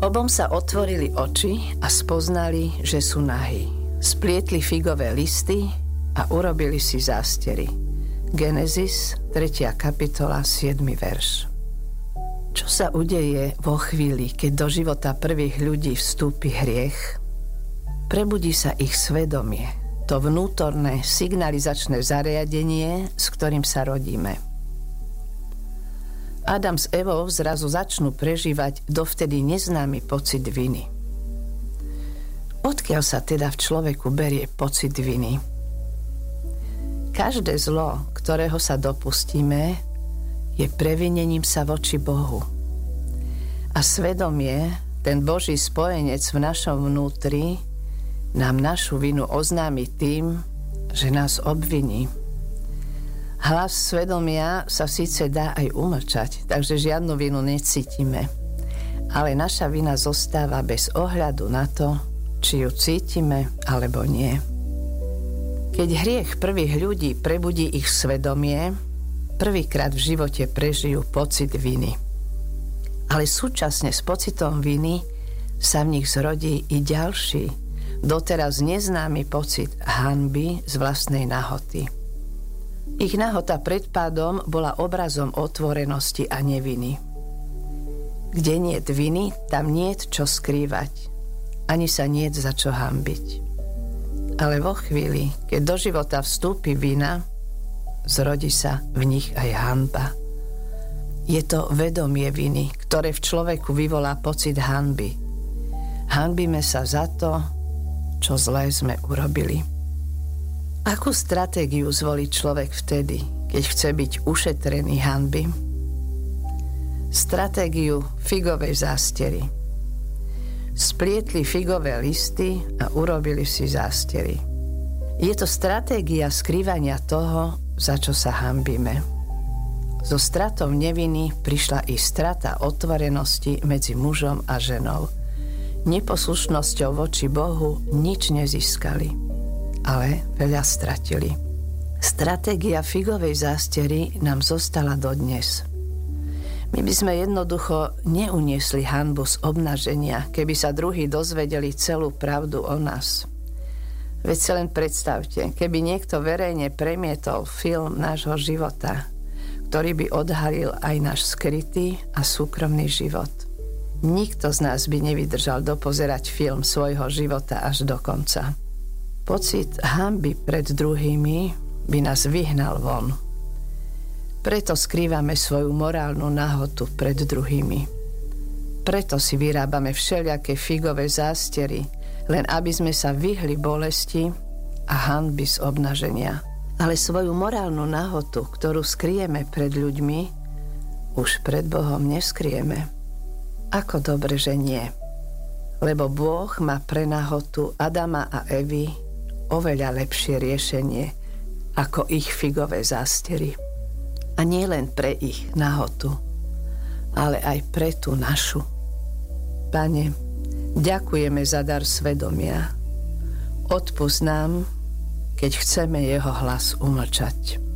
Obom sa otvorili oči a spoznali, že sú nahí. Splietli figové listy a urobili si zástery. Genesis, 3. kapitola, 7. verš. Čo sa udeje vo chvíli, keď do života prvých ľudí vstúpi hriech? Prebudí sa ich svedomie, to vnútorné signalizačné zariadenie, s ktorým sa rodíme. Adam s Evou zrazu začnú prežívať dovtedy neznámy pocit viny. Odkiaľ sa teda v človeku berie pocit viny? Každé zlo, ktorého sa dopustíme, je previnením sa voči Bohu. A svedomie, ten Boží spojenec v našom vnútri, nám našu vinu oznámi tým, že nás obviní. Hlas svedomia sa síce dá aj umlčať, takže žiadnu vinu necítime. Ale naša vina zostáva bez ohľadu na to, či ju cítime alebo nie. Keď hriech prvých ľudí prebudí ich svedomie, prvýkrát v živote prežijú pocit viny. Ale súčasne s pocitom viny sa v nich zrodí i ďalší, doteraz neznámy pocit hanby z vlastnej nahoty. Ich nahota pred pádom bola obrazom otvorenosti a neviny. Kde niet viny, tam niet čo skrývať, ani sa niet za čo hanbiť. Ale vo chvíli, keď do života vstúpi vina, zrodí sa v nich aj hanba. Je to vedomie viny, ktoré v človeku vyvolá pocit hanby. Hanbíme sa za to, čo zlé sme urobili. Akú stratégiu zvolí človek vtedy, keď chce byť ušetrený hanby? Stratégiu figovej zástery. Splietli figové listy a urobili si zástery. Je to stratégia skrývania toho, za čo sa hanbíme. So stratou neviny prišla i strata otvorenosti medzi mužom a ženou. Neposlušnosťou voči Bohu nič nezískali, ale veľa stratili. Stratégia figovej zástery nám zostala dodnes. My by sme jednoducho neuniesli hanbu z obnaženia, keby sa druhí dozvedeli celú pravdu o nás. Veď sa len predstavte, keby niekto verejne premietol film nášho života, ktorý by odhalil aj náš skrytý a súkromný život. Nikto z nás by nevydržal dopozerať film svojho života až do konca. Pocit hanby pred druhými by nás vyhnal von. Preto skrývame svoju morálnu nahotu pred druhými. Preto si vyrábame všelijaké figové zástery, len aby sme sa vyhli bolesti a hanby z obnaženia. Ale svoju morálnu nahotu, ktorú skryjeme pred ľuďmi, už pred Bohom neskryjeme. Ako dobre, že nie. Lebo Boh má pre nahotu Adama a Evy oveľa lepšie riešenie ako ich figové zástery. A nie len pre ich nahotu, ale aj pre tú našu. Pane, ďakujeme za dar svedomia. Odpusť nám, keď chceme jeho hlas umlčať.